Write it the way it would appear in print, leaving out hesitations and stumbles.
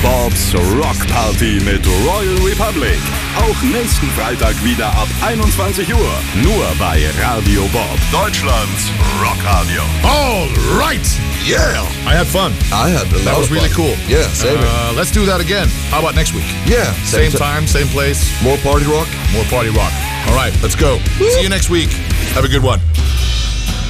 Bobs Rock Party mit Royal Republic. Auch nächsten Freitag wieder ab 21 Uhr. Nur bei Radio Bob, Deutschlands Rockradio. All right. Yeah. I had fun. I had a lot That was of really fun. cool. Yeah, same here. Let's do that again. How about next week? Yeah. Same time, same place. More party rock. More party rock. All right, let's go. See you next week. Have a good one.